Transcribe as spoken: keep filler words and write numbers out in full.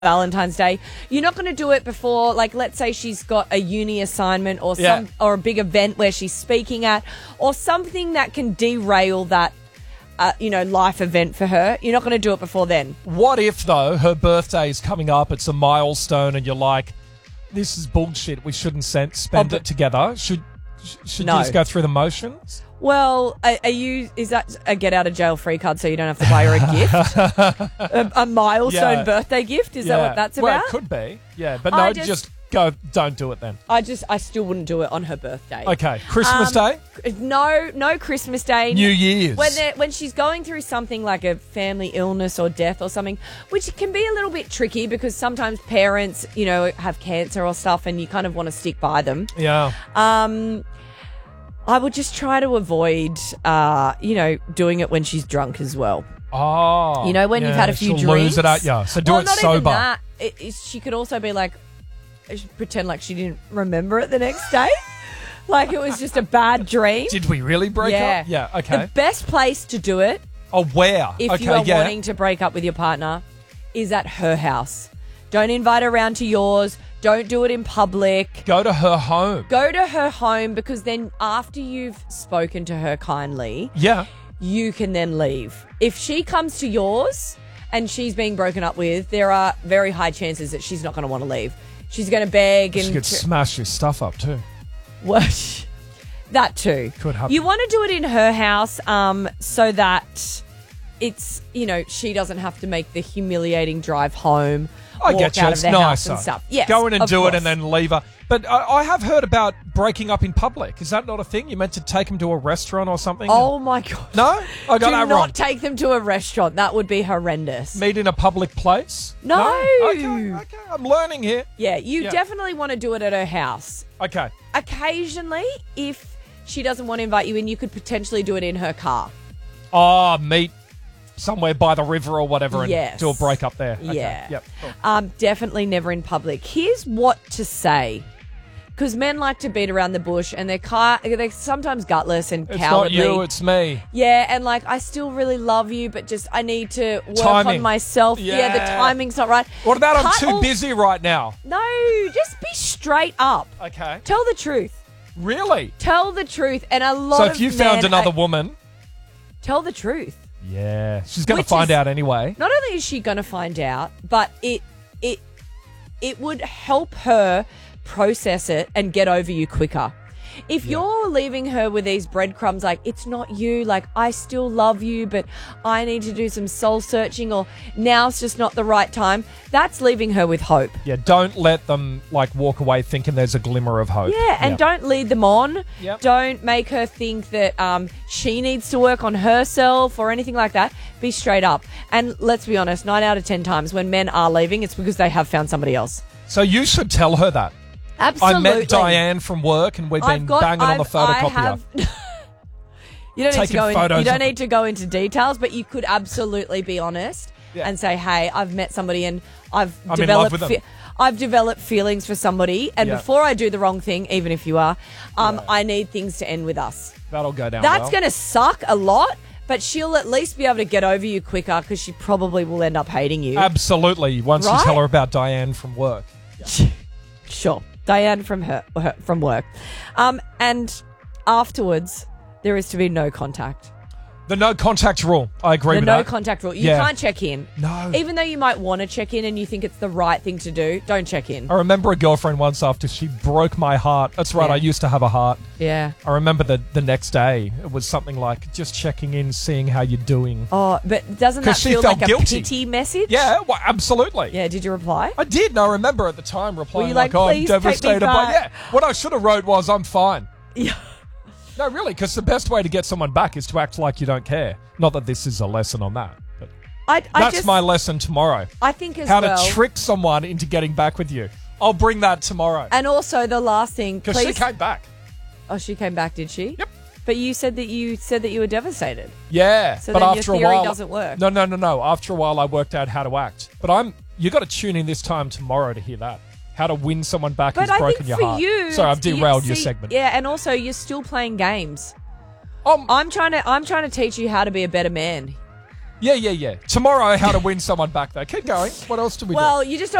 Valentine's Day. You're not going to do it before, like, let's say she's got a uni assignment or some Yeah. or a big event where she's speaking at, or something that can derail that, uh, you know, life event for her. You're not going to do it before then. What if, though, her birthday is coming up, it's a milestone, and you're like, this is bullshit, we shouldn't sen- spend Oh, but- it together? Should sh- should No. you just go through the motions? Well, are, are you? Is that a get out of jail free card so you don't have to buy her a gift, a, a milestone Yeah. birthday gift? Is that what that's Well, about? it could be, yeah. But no, I just, just- go, don't do it then. I just, I still wouldn't do it on her birthday. Okay, Christmas Um, Day? No, no Christmas Day. New Year's? When they're- when she's going through something like a family illness or death or something, which can be a little bit tricky because sometimes parents, you know, have cancer or stuff, and you kind of want to stick by them. Yeah. Um, I would just try to avoid, uh, you know, doing it when she's drunk as well. Oh. You know, when you've yeah, had a few she'll drinks. lose it at you. So do well, it not sober. Even that. It, it, she could also be like, she'd pretend like she didn't remember it the next day, like it was just a bad dream. Did we really break yeah. up? Yeah, okay. The best place to do it, Oh, where? if okay, you are yeah. wanting to break up with your partner, is at her house. Don't invite her around to yours. Don't do it in public. Go to her home. Go to her home, because then after you've spoken to her kindly, Yeah. you can then leave. If she comes to yours and she's being broken up with, there are very high chances that she's not going to want to leave. She's going to beg and She could smash your stuff up too. What? That too. Could happen. You want to do it in her house, um, so that it's, you know, she doesn't have to make the humiliating drive home. I walk get you. out It's of the house nicer. and stuff. Yes, Go in and of do it course. and then leave her. But I, I have heard about breaking up in public. Is that not a thing? You meant to take them to a restaurant or something? Oh my god! No? I got Do that not wrong. take them to a restaurant. That would be horrendous. Meet in a public place? No. Okay, okay. I'm learning here. Yeah, you Yeah. definitely want to do it at her house. Okay. Occasionally, if she doesn't want to invite you in, you could potentially do it in her car. Oh, meet somewhere by the river or whatever and Yes. do a break up there. Okay. Yeah. Yep. Cool. Um, definitely never in public. Here's what to say. Because men like to beat around the bush, and they're car- they're sometimes gutless and It's cowardly. not you, it's me. Yeah, and like, I still really love you, but just I need to work Timing. on myself. Yeah. the Yeah. timing's not right. What about I'm Cut too all- busy right now? No, just be straight up. Okay. Tell the truth. Really? Tell the truth. And a lot So of if you found men another are- woman, tell the truth. yeah, she's going to Which find is- out anyway. Not only is she going to find out, but it it it would help her process it and get over you quicker. If you're leaving her with these breadcrumbs, like, it's not you, like, I still love you, but I need to do some soul searching, or now's just not the right time, that's leaving her with hope. Yeah, don't let them like walk away thinking there's a glimmer of hope. Yeah, and don't lead them on. Yep. Don't make her think that um, she needs to work on herself or anything like that. Be straight up. And let's be honest, nine out of ten times when men are leaving, it's because they have found somebody else. So you should tell her that. Absolutely. I met Diane from work and we've been I've got, banging on the I've- I photocopier. have- you don't need to Taking go in, photos you don't of need to go into details, but you could absolutely be honest Yeah. and say, "Hey, I've met somebody and I've I'm in love developed with them." fe- I've developed feelings for somebody, and Yeah. before I do the wrong thing, even if you are, um, Yeah. I need things to end with us." That'll go down That's well. going to suck a lot, but she'll at least be able to get over you quicker, because she probably will end up hating you. Absolutely. Once you Right? tell her about Diane from work. Sure. Diane from her, her from work. Um, and afterwards, there is to be no contact. The no contact rule. I agree The with no that. contact rule. You Yeah. can't check in. No. Even though you might want to check in and you think it's the right thing to do, don't check in. I remember a girlfriend once after she broke my heart. That's right, Yeah. I used to have a heart. Yeah. I remember the, the next day, it was something like just checking in, seeing how you're doing. Oh, but doesn't that 'Cause she feel felt like guilty. a pity message? Yeah, well, absolutely. Yeah, did you reply? I did, and I remember at the time replying you like, oh, I'm "Please take me devastated. But back"? yeah, what I should have wrote was, I'm fine. Yeah. No, really, because the best way to get someone back is to act like you don't care. Not that this is a lesson on that, but I, I that's just, my lesson tomorrow. I think as How well. to trick someone into getting back with you. I'll bring that tomorrow. And also the last thing, Because please. she came back. Oh, she came back, did she? Yep. But you said that you said that you were devastated. Yeah, So but then your after a theory while, doesn't work. No, no, no, no. After a while, I worked out how to act. But I'm. You got to tune in this time tomorrow to hear that. How to win someone back But who's I broken think your for heart. you, Sorry, I've it's- you- derailed your see- segment. Yeah, and also you're still playing games. Um, I'm trying to I'm trying to teach you how to be a better man. Yeah, yeah, yeah. Tomorrow, how to win someone back, though. Keep going. What else do we do? Well, you just